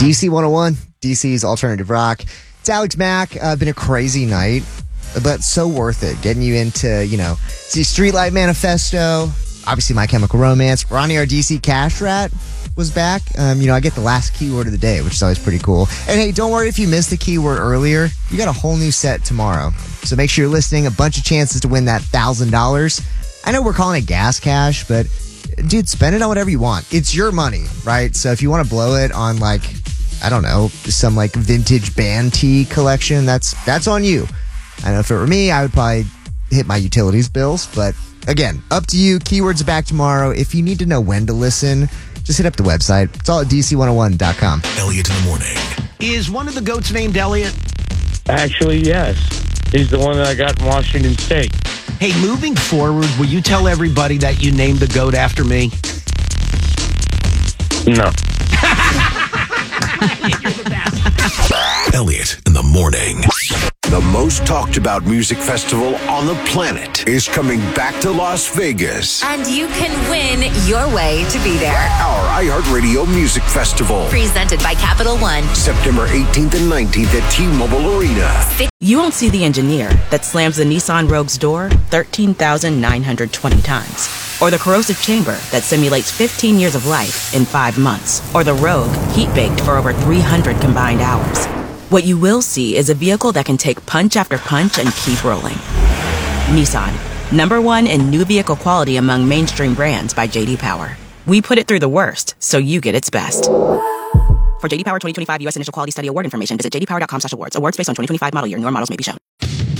DC 101, DC's alternative rock. It's Alex Mack. Been a crazy night, but so worth it. Getting you into, see Streetlight Manifesto, obviously My Chemical Romance. Ronnie our DC Cash Rat was back. I get the last keyword of the day, which is always pretty cool. And hey, don't worry if you missed the keyword earlier. You got a whole new set tomorrow. So make sure you're listening. A bunch of chances to win that $1,000. I know we're calling it gas cash, but dude, spend it on whatever you want. It's your money, right? So if you want to blow it on some vintage band tee collection, that's on you. I know if it were me, I would probably hit my utilities bills, but again, up to you. Keywords are back tomorrow. If you need to know when to listen, just hit up the website. It's all at DC101.com. Elliot in the morning. Is one of the goats named Elliot? Actually, yes. He's the one that I got in Washington State. Hey, moving forward, will you tell everybody that you named the goat after me? No. You're the best. Elliot in the morning. The most talked about music festival on the planet is coming back to Las Vegas. And you can win your way to be there. Our iHeartRadio Music Festival. Presented by Capital One. September 18th and 19th at T-Mobile Arena. You won't see the engineer that slams the Nissan Rogue's door 13,920 times. Or the corrosive chamber that simulates 15 years of life in 5 months. Or the Rogue heat-baked for over 300 combined hours. What you will see is a vehicle that can take punch after punch and keep rolling. Nissan, #1 in new vehicle quality among mainstream brands by J.D. Power. We put it through the worst, so you get its best. For J.D. Power 2025 U.S. Initial Quality Study Award information, visit jdpower.com/awards. Awards based on 2025 model year. Newer models may be shown.